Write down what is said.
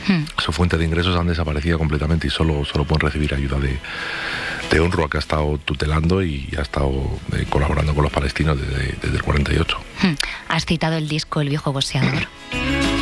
Su fuente de ingresos han desaparecido completamente y solo pueden recibir ayuda de UNRWA, que ha estado tutelando y ha estado colaborando con los palestinos desde el 48. Has citado el disco El viejo boxeador.